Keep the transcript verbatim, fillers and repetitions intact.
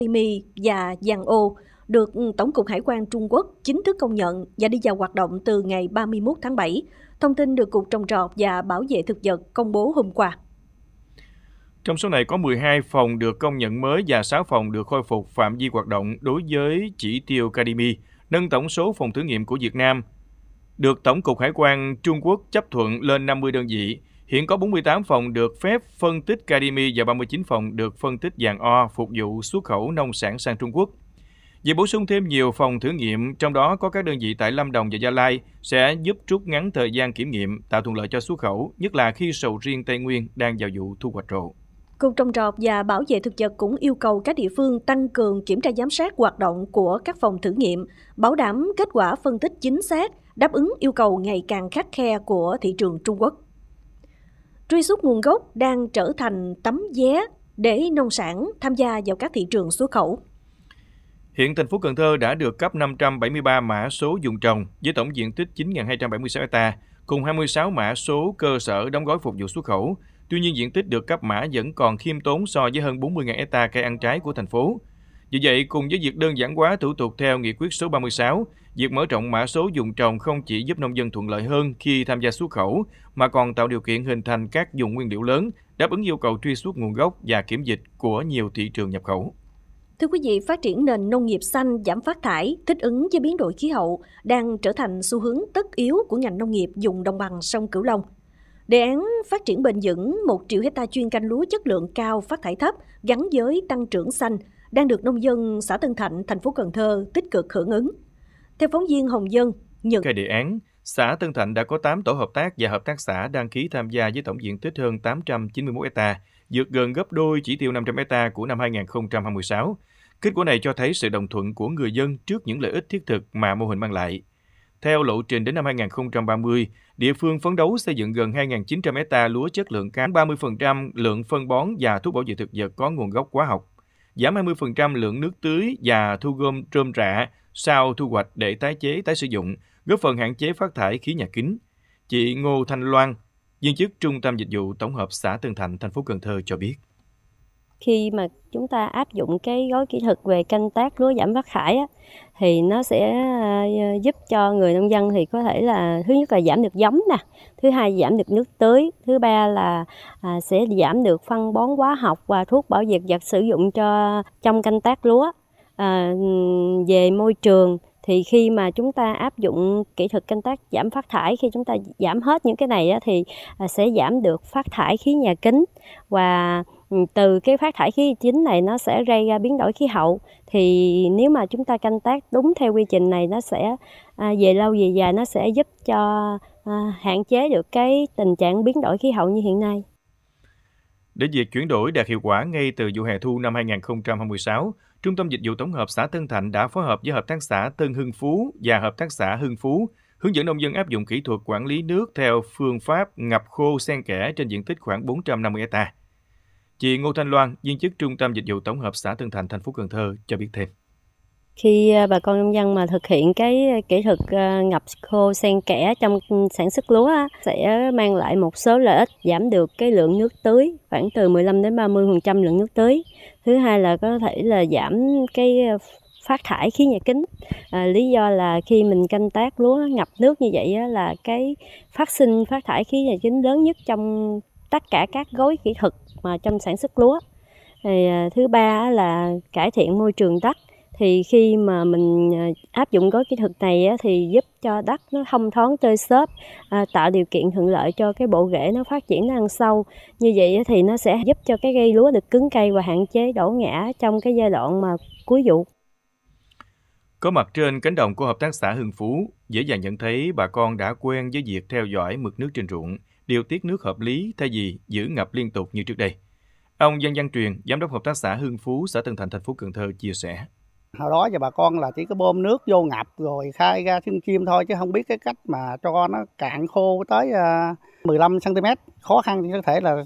Cademy và vàng ô được Tổng cục Hải quan Trung Quốc chính thức công nhận và đi vào hoạt động từ ngày ba mươi mốt tháng bảy. Thông tin được Cục Trồng trọt và Bảo vệ thực vật công bố hôm qua. Trong số này có mười hai phòng được công nhận mới và sáu phòng được khôi phục phạm vi hoạt động đối với chỉ tiêu Cademy, nâng tổng số phòng thử nghiệm của Việt Nam được Tổng cục Hải quan Trung Quốc chấp thuận lên năm mươi đơn vị. Hiện có bốn mươi tám phòng được phép phân tích Cademy và ba mươi chín phòng được phân tích vàng O phục vụ xuất khẩu nông sản sang Trung Quốc. Việc bổ sung thêm nhiều phòng thử nghiệm, trong đó có các đơn vị tại Lâm Đồng và Gia Lai, sẽ giúp rút ngắn thời gian kiểm nghiệm, tạo thuận lợi cho xuất khẩu, nhất là khi sầu riêng Tây Nguyên đang vào vụ thu hoạch rộ. Cục Trồng trọt và Bảo vệ thực vật cũng yêu cầu các địa phương tăng cường kiểm tra giám sát hoạt động của các phòng thử nghiệm, bảo đảm kết quả phân tích chính xác, đáp ứng yêu cầu ngày càng khắt khe của thị trường Trung Quốc. Truy xuất nguồn gốc đang trở thành tấm vé để nông sản tham gia vào các thị trường xuất khẩu. Hiện thành phố Cần Thơ đã được cấp năm trăm bảy mươi ba mã số vùng trồng với tổng diện tích chín nghìn hai trăm bảy mươi sáu ha, cùng hai mươi sáu mã số cơ sở đóng gói phục vụ xuất khẩu. Tuy nhiên, diện tích được cấp mã vẫn còn khiêm tốn so với hơn bốn mươi nghìn ha cây ăn trái của thành phố. Vì vậy, cùng với việc đơn giản hóa thủ tục theo nghị quyết số ba mươi sáu, việc mở rộng mã số vùng trồng không chỉ giúp nông dân thuận lợi hơn khi tham gia xuất khẩu, mà còn tạo điều kiện hình thành các vùng nguyên liệu lớn, đáp ứng yêu cầu truy xuất nguồn gốc và kiểm dịch của nhiều thị trường nhập khẩu. Thưa quý vị, phát triển nền nông nghiệp xanh, giảm phát thải, thích ứng với biến đổi khí hậu đang trở thành xu hướng tất yếu của ngành nông nghiệp vùng đồng bằng sông Cửu Long. Đề án phát triển bền vững một triệu hectare chuyên canh lúa chất lượng cao, phát thải thấp gắn với tăng trưởng xanh đang được nông dân xã Tân Thạnh, thành phố Cần Thơ tích cực hưởng ứng. Theo phóng viên Hồng Dân, nhận cái đề án, xã Tân Thạnh đã có tám tổ hợp tác và hợp tác xã đăng ký tham gia với tổng diện tích hơn tám trăm chín mươi mốt ha, vượt gần gấp đôi chỉ tiêu năm trăm ha của năm hai nghìn không trăm hai mươi sáu. Kết quả này cho thấy sự đồng thuận của người dân trước những lợi ích thiết thực mà mô hình mang lại. Theo lộ trình đến năm hai nghìn không trăm ba mươi, địa phương phấn đấu xây dựng gần hai nghìn chín trăm ha lúa chất lượng cao, ba mươi phần trăm lượng phân bón và thuốc bảo vệ thực vật có nguồn gốc hóa học, giảm hai mươi phần trăm lượng nước tưới và thu gom rơm rạ sau thu hoạch để tái chế, tái sử dụng, góp phần hạn chế phát thải khí nhà kính. Chị Ngô Thanh Loan, viên chức Trung tâm Dịch vụ Tổng hợp xã Tân Thạnh, thành phố Cần Thơ cho biết. Khi mà chúng ta áp dụng cái gói kỹ thuật về canh tác lúa giảm phát thải á, thì nó sẽ giúp cho người nông dân thì có thể là thứ nhất là giảm được giống nè, thứ hai giảm được nước tưới, thứ ba là à, sẽ giảm được phân bón hóa học và thuốc bảo vệ thực vật sử dụng cho trong canh tác lúa. À, về môi trường thì khi mà chúng ta áp dụng kỹ thuật canh tác giảm phát thải, khi chúng ta giảm hết những cái này á, thì sẽ giảm được phát thải khí nhà kính, và từ cái phát thải khí chính này nó sẽ gây ra biến đổi khí hậu. Thì nếu mà chúng ta canh tác đúng theo quy trình này, nó sẽ à, về lâu về dài nó sẽ giúp cho à, hạn chế được cái tình trạng biến đổi khí hậu như hiện nay. Để việc chuyển đổi đạt hiệu quả ngay từ vụ hè thu năm hai nghìn không trăm hai mươi sáu, Trung tâm Dịch vụ Tổng hợp xã Tân Thạnh đã phối hợp với Hợp tác xã Tân Hưng Phú và Hợp tác xã Hưng Phú hướng dẫn nông dân áp dụng kỹ thuật quản lý nước theo phương pháp ngập khô xen kẽ trên diện tích khoảng bốn trăm năm mươi ha. Chị Ngô Thanh Loan, viên chức Trung tâm Dịch vụ Tổng hợp xã Tân Thạnh, thành phố Cần Thơ cho biết thêm. Khi bà con nông dân mà thực hiện cái kỹ thuật ngập khô xen kẽ trong sản xuất lúa sẽ mang lại một số lợi ích, giảm được cái lượng nước tưới khoảng từ mười lăm đến ba mươi phần trăm lượng nước tưới. Thứ hai là có thể là giảm cái phát thải khí nhà kính. À, lý do là khi mình canh tác lúa ngập nước như vậy á, là cái phát sinh phát thải khí nhà kính lớn nhất trong tất cả các gói kỹ thuật mà trong sản xuất lúa. Thì, à, thứ ba là cải thiện môi trường đất. Thì khi mà mình áp dụng gói kỹ thuật này á, thì giúp cho đất nó thông thoáng tơi xốp, à, tạo điều kiện thuận lợi cho cái bộ rễ nó phát triển, nó ăn sâu. Như vậy á, thì nó sẽ giúp cho cái cây lúa được cứng cây và hạn chế đổ ngã trong cái giai đoạn mà cuối vụ. Có mặt trên cánh đồng của Hợp tác xã Hưng Phú, dễ dàng nhận thấy bà con đã quen với việc theo dõi mực nước trên ruộng, điều tiết nước hợp lý thay vì giữ ngập liên tục như trước đây. Ông Văn Văn Truyền, Giám đốc Hợp tác xã Hưng Phú, xã Tân Thạnh, thành phố Cần Thơ chia sẻ. Hồi đó giờ bà con là chỉ có bơm nước vô ngập rồi khai ra chân chim thôi, chứ không biết cái cách mà cho nó cạn khô tới mười lăm xăng ti mét. Khó khăn có thể là